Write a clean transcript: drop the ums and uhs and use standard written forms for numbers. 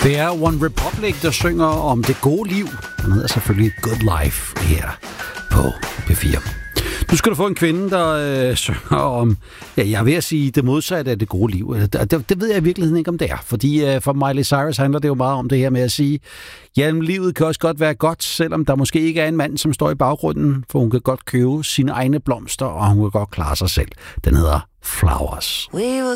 Det er One Republic, der synger om det gode liv. Den hedder selvfølgelig Good Life her på P4. Nu skal du få en kvinde, der synger om, ja, jeg vil sige det modsatte af det gode liv. Det ved jeg i virkeligheden ikke, om det er. Fordi for Miley Cyrus handler det jo meget om det her med at sige, ja, livet kan også godt være godt, selvom der måske ikke er en mand, som står i baggrunden, for hun kan godt købe sine egne blomster, og hun kan godt klare sig selv. Den hedder Flowers.